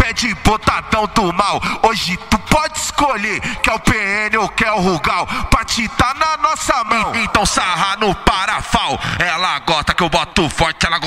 pé de botadão do mal. Hoje tu pode escolher, quer o PN ou quer o Rugal, pra te tá na nossa mão. Então sarra no parafal. Ela gosta que eu boto forte, ela gosta